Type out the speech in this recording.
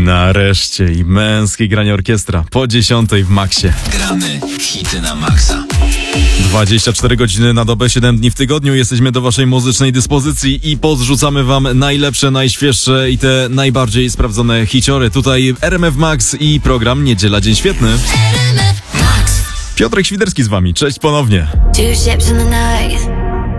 Nareszcie i męskie granie orkiestra po 10 w Maxie. Gramy hity na maksa. 24 godziny na dobę, 7 dni w tygodniu. Jesteśmy do waszej muzycznej dyspozycji i podrzucamy wam najlepsze, najświeższe i te najbardziej sprawdzone hiciory. Tutaj RMF Max i program Niedziela Dzień Świetny. RMF Max. Piotrek Świderski z wami, cześć ponownie. Two ships in the night,